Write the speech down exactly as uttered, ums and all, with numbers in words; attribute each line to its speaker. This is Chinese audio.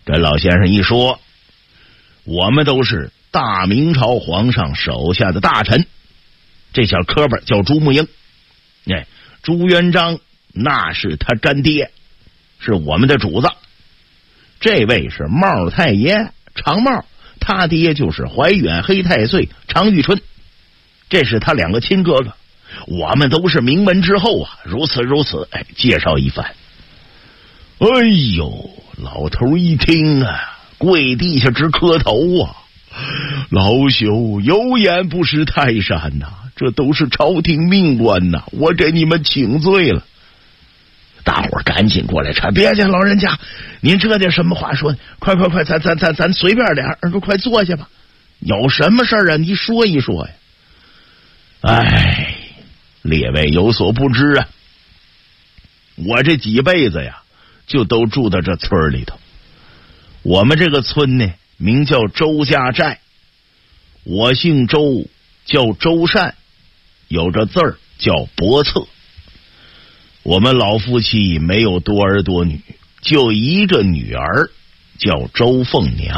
Speaker 1: 这老先生一说，我们都是大明朝皇上手下的大臣，这小磕巴叫朱木英，哎，朱元璋那是他干爹，是我们的主子。这位是茂太爷常茂，他爹就是怀远黑太岁常遇春，这是他两个亲哥哥。我们都是名门之后啊，如此如此，哎，介绍一番。哎呦，老头一听啊，跪地下直磕头啊！老朽有眼不识泰山呐、啊，这都是朝廷命官呐、啊，我给你们请罪了。大伙儿赶紧过来传，别介，老人家，您这点什么话说？快快快，咱咱咱咱随便点，快坐下吧。有什么事儿啊？你说一说呀。哎，列位有所不知啊，我这几辈子呀，就都住到这村里头。我们这个村呢，名叫周家寨，我姓周，叫周善，有这字儿叫伯策。我们老夫妻没有多儿多女，就一个女儿，叫周凤娘。